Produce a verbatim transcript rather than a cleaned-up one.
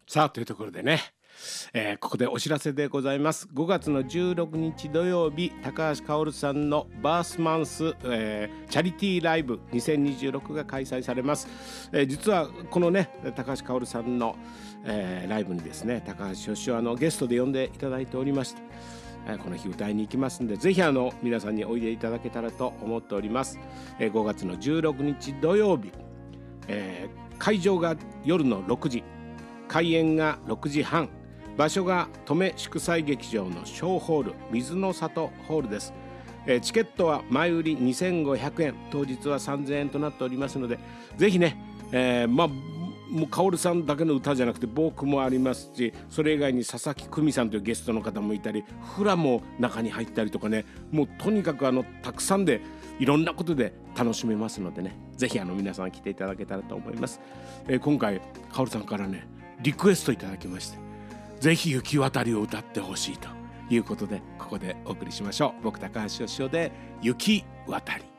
さあというところでね、えーここでお知らせでございます。ごがつのじゅうろくにち土曜日、高橋薫さんのバースマンス、えーチャリティーライブにせんにじゅうろくが開催されます。えー実はこのね高橋薫さんの、えーライブにですね、高橋義雄あのゲストで呼んでいただいておりまして、えーこの日歌いに行きますんで、ぜひあの皆さんにおいでいただけたらと思っております。えーごがつのじゅうろくにち土曜日、えー会場が夜のろくじ、開演がろくじはん、場所が登米祝祭劇場の小ホール、水の里ホールです。えーチケットは前売りにせんごひゃくえん、当日はさんぜんえんとなっておりますので、ぜひね、えーまあもう薫さんだけの歌じゃなくて僕もありますし、それ以外に佐々木久美さんというゲストの方もいたり、フラも中に入ったりとかね、もうとにかくあのたくさんでいろんなことで楽しめますのでね、ぜひあの皆さん来ていただけたらと思います。えー今回薫さんからねリクエストいただきまして、ぜひ雪渡りを歌ってほしいということで、ここでお送りしましょう。僕高橋義雄で雪渡り。